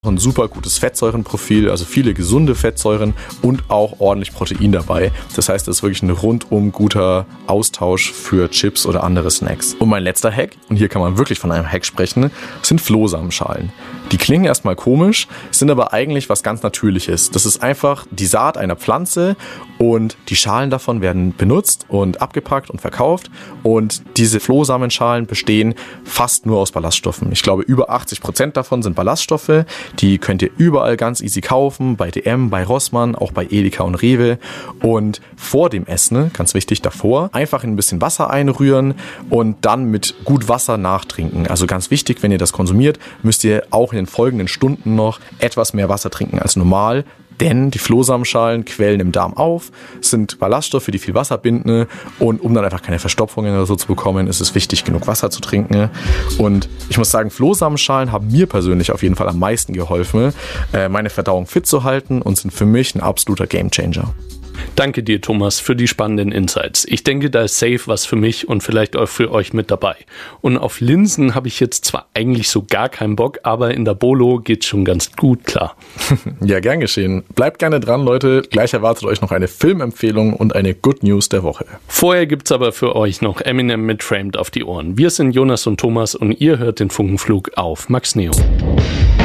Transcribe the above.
Ein super gutes Fettsäurenprofil, also viele gesunde Fettsäuren und auch ordentlich Protein dabei. Das heißt, es ist wirklich ein rundum guter Austausch für Chips oder andere Snacks. Und mein letzter Hack, und hier kann man wirklich von einem Hack sprechen, sind Flohsamenschalen. Die klingen erstmal komisch, sind aber eigentlich was ganz Natürliches. Das ist einfach die Saat einer Pflanze und die Schalen davon werden benutzt und abgepackt und verkauft. Und diese Flohsamenschalen bestehen fast nur aus Ballaststoffen. Ich glaube, über 80% davon sind Ballaststoffe. Die könnt ihr überall ganz easy kaufen, bei DM, bei Rossmann, auch bei Edeka und Rewe. Und vor dem Essen, ganz wichtig davor, einfach in ein bisschen Wasser einrühren und dann mit gut Wasser nachtrinken. Also ganz wichtig, wenn ihr das konsumiert, müsst ihr auch in den folgenden Stunden noch etwas mehr Wasser trinken als normal. Denn die Flohsamenschalen quellen im Darm auf, sind Ballaststoffe, die viel Wasser binden, und um dann einfach keine Verstopfungen oder so zu bekommen, ist es wichtig, genug Wasser zu trinken. Und ich muss sagen, Flohsamenschalen haben mir persönlich auf jeden Fall am meisten geholfen, meine Verdauung fit zu halten, und sind für mich ein absoluter Gamechanger. Danke dir, Thomas, für die spannenden Insights. Ich denke, da ist safe was für mich und vielleicht auch für euch mit dabei. Und auf Linsen habe ich jetzt zwar eigentlich so gar keinen Bock, aber in der Bolo geht's schon ganz gut klar. Ja, gern geschehen. Bleibt gerne dran, Leute. Gleich erwartet euch noch eine Filmempfehlung und eine Good News der Woche. Vorher gibt's aber für euch noch Eminem mit Framed auf die Ohren. Wir sind Jonas und Thomas und ihr hört den Funkenflug auf Max Neo.